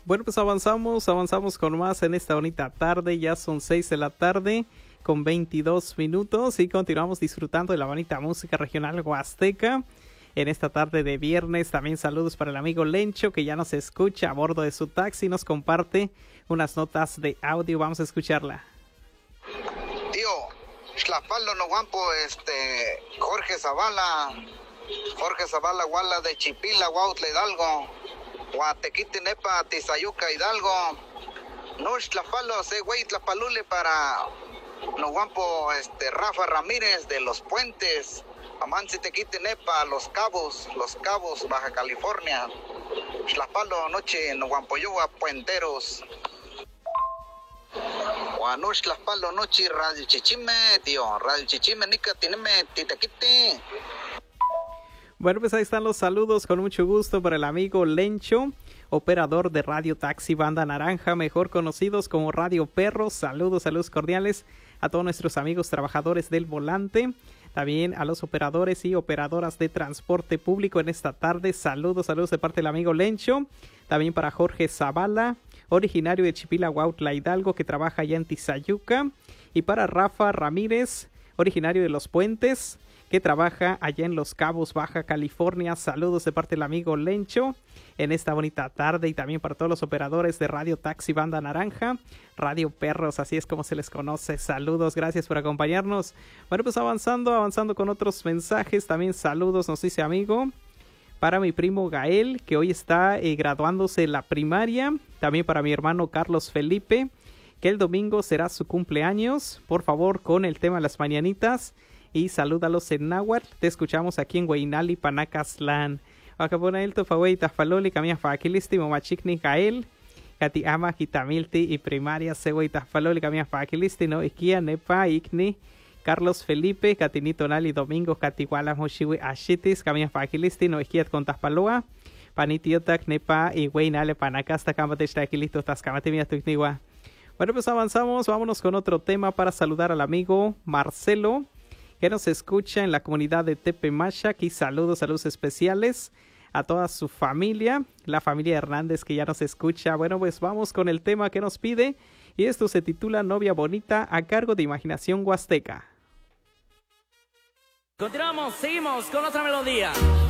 Bueno, pues avanzamos con más en esta bonita tarde. Ya son 6 de la tarde con 22 minutos y continuamos disfrutando de la bonita música regional huasteca. En esta tarde de viernes también saludos para el amigo Lencho, que ya nos escucha a bordo de su taxi, nos comparte unas notas de audio. Vamos a escucharla. Tío, Xlapalo no guampo, Jorge Zavala, Guala de Chipila, Huautla Hidalgo, Guatequite Nepa, Tizayuca Hidalgo, no Xlapalo, se güey Tlapalule para no guampo, Rafa Ramírez de Los Puentes, Amansi Tequite Nepa, Los Cabos, Baja California, Xlapalo noche no guampo yoga Puenteros. Guanush las palo noche Radio Chichime, tío. Radio Chichime, nica, tineme, titaquite. Bueno, pues ahí están los saludos con mucho gusto para el amigo Lencho, operador de Radio Taxi Banda Naranja, mejor conocidos como Radio Perros. Saludos cordiales a todos nuestros amigos trabajadores del volante. También a los operadores y operadoras de transporte público en esta tarde. Saludos de parte del amigo Lencho. También para Jorge Zavala, originario de Chipila, Huautla Hidalgo, que trabaja allá en Tizayuca. Y para Rafa Ramírez, originario de Los Puentes, que trabaja allá en Los Cabos, Baja California. Saludos de parte del amigo Lencho en esta bonita tarde. Y también para todos los operadores de Radio Taxi Banda Naranja, Radio Perros, así es como se les conoce. Saludos, gracias por acompañarnos. Bueno, pues avanzando con otros mensajes. También saludos, nos dice amigo, para mi primo Gael, que hoy está graduándose en la primaria. También para mi hermano Carlos Felipe, que el domingo será su cumpleaños. Por favor, con el tema de las mañanitas. Y salúdalos en náhuatl. Te escuchamos aquí en Hueinali, Panacastlán. Acabona tu fawey tafaloli, camia faquilisti, momachicni Gael. Kati ama kitamilti y primaria sewey tafaloli, camia faquilisti, no ikia nepa ikni. Carlos Felipe, Catinito Nali Domingo, Catiguala Moshiwi Ashitis, Camia Fakilisti, no Iskiat con Taspaloa, Panitiotac, Nepa y Weinale Panacasta, Camate Stakilito, Tascamate Mia Tucniwa. Bueno, pues avanzamos, vámonos con otro tema para saludar al amigo Marcelo, que nos escucha en la comunidad de Tepemachac. Y saludos especiales a toda su familia, la familia Hernández que ya nos escucha. Bueno, pues vamos con el tema que nos pide. Y esto se titula Novia Bonita, a cargo de Imaginación Huasteca. Continuamos, seguimos con otra melodía.